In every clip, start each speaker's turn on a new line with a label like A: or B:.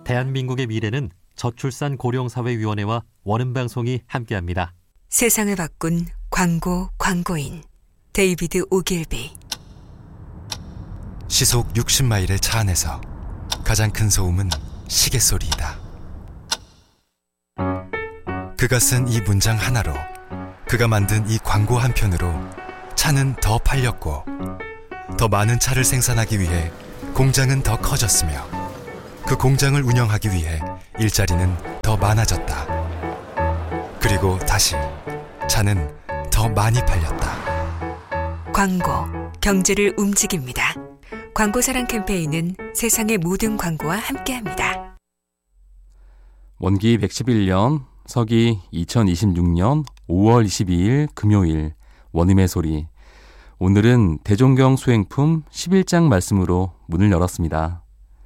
A: 대한민국의 미래는 저출산고령사회위원회와 원음방송이 함께합니다.
B: 세상을 바꾼 광고인 데이비드 오길비.
C: 시속 60마일의 차 안에서 가장 큰 소음은 시계소리이다. 그가 쓴 이 문장 하나로, 그가 만든 이 광고 한 편으로 차는 더 팔렸고, 더 많은 차를 생산하기 위해 공장은 더 커졌으며, 그 공장을 운영하기 위해 일자리는 더 많아졌다. 그리고 다시 차는 더 많이 팔렸다.
B: 광고, 경제를 움직입니다. 광고사랑 캠페인은 세상의 모든 광고와 함께합니다.
D: 원기 111년, 서기 2026년 5월 22일 금요일, 원음의 소리. 오늘은 대종경 수행품 11장 말씀으로 문을 열었습니다.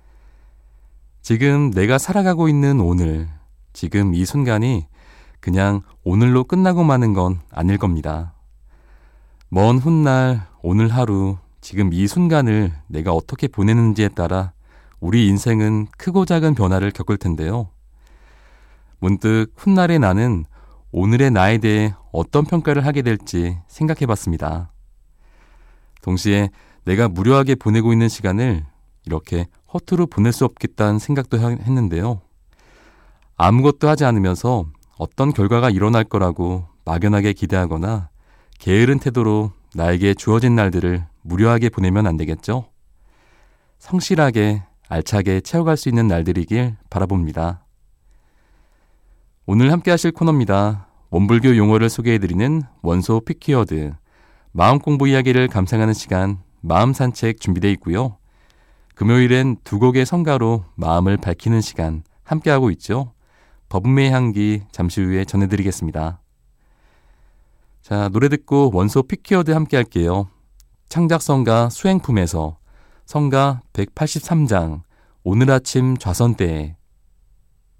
D: 지금 내가 살아가고 있는 오늘, 지금 이 순간이 그냥 오늘로 끝나고 마는 건 아닐 겁니다. 먼 훗날, 오늘 하루, 지금 이 순간을 내가 어떻게 보내는지에 따라 우리 인생은 크고 작은 변화를 겪을 텐데요. 문득 훗날의 나는 오늘의 나에 대해 어떤 평가를 하게 될지 생각해 봤습니다. 동시에 내가 무료하게 보내고 있는 시간을 이렇게 허투루 보낼 수 없겠다는 생각도 했는데요. 아무것도 하지 않으면서 어떤 결과가 일어날 거라고 막연하게 기대하거나 게으른 태도로 나에게 주어진 날들을 무료하게 보내면 안 되겠죠? 성실하게, 알차게 채워갈 수 있는 날들이길 바라봅니다. 오늘 함께 하실 코너입니다. 원불교 용어를 소개해드리는 원소 피키워드, 마음 공부 이야기를 감상하는 시간, 마음 산책 준비되어 있고요. 금요일엔 두 곡의 성가로 마음을 밝히는 시간 함께하고 있죠. 법음의 향기 잠시 후에 전해드리겠습니다. 자, 노래 듣고 원소 피키워드 함께 할게요. 창작성가 수행품에서 성가 183장 오늘 아침 좌선 때에